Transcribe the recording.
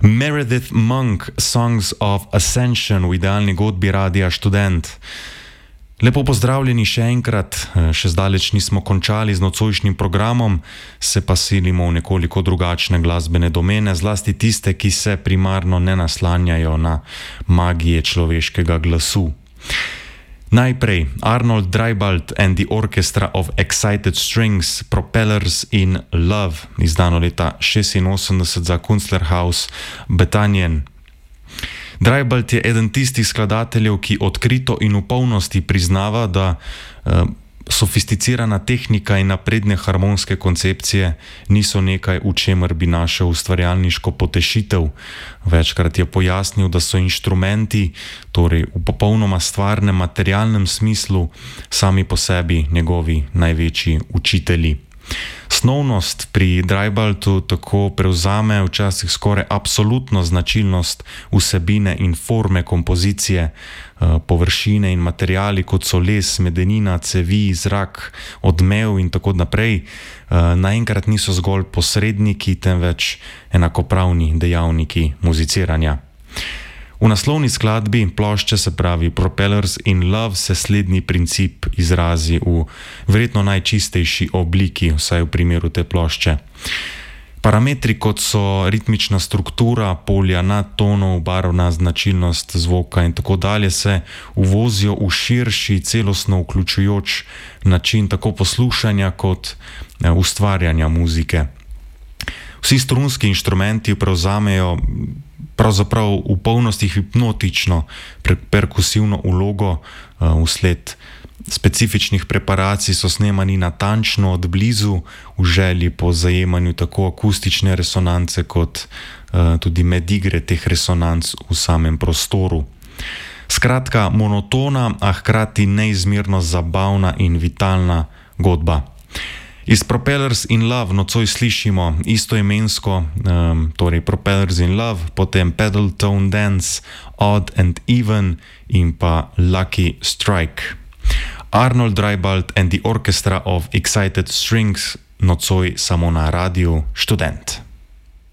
Meredith Monk, Songs of Ascension v idealni godbi Radia Študent. Lepo pozdravljeni še enkrat, še zdaleč nismo končali z nocojšnjim programom, se pa silimo v nekoliko drugačne glasbene domene, zlasti tiste, ki se primarno ne naslanjajo na magije človeškega glasu. Najprej Arnold Dreibald and the Orchestra of Excited Strings, Propellers in Love, izdano leta 86 za Kunstlerhaus Bethanien. Dreibald je eden tistih skladateljev, ki odkrito in v polnosti priznava, da sofisticirana tehnika in napredne harmonske koncepcije niso nekaj, v čemer bi našel ustvarjalniško potešitev. Večkrat je pojasnil, da so inštrumenti, torej v popolnoma stvarnem materialnem smislu, sami po sebi njegovi največji učitelji. Snovnost pri Dreibaldu tako prevzame včasih skoraj absolutno značilnost vsebine in forme kompozicije, površine in materiali, kot so les, medenina, cevi, zrak, odmev in tako naprej, naenkrat niso zgolj posredniki, temveč enakopravni dejavniki muziciranja. V naslovni skladbi plošče, se pravi Propellers in Love, se slednji princip izrazi v verjetno najčistejši obliki, vsaj v primeru te plošče. Parametri, kot so ritmična struktura, polja nadtonov, barvna značilnost zvoka in tako dalje, se uvozijo v širši, celostno vključujoč način tako poslušanja kot ustvarjanja muzike. Vsi strunski inštrumenti prevzamejo pravzaprav v polnosti hipnotično perkusivno vlogo, vsled specifičnih preparacij so snemani natančno od blizu, v želji po zajemanju tako akustične resonance kot tudi medigre teh resonanc v samem prostoru. Skratka, monotona, a hkrati neizmerno zabavna in vitalna godba. Iz Propellers in Love nocoj slišimo istoimensko, torej Propellers in Love, potem Pedal Tone Dance, Odd and Even in pa Lucky Strike. Arnold Dreibald and the Orchestra of Excited Strings nocoj samo na Radiu Študent.